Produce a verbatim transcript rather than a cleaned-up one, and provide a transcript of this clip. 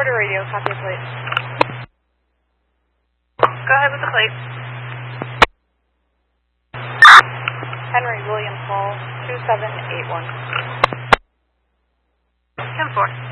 four to radio, copy the plate. Go ahead with the plate. Henry William Paul, two seven eight one. ten four.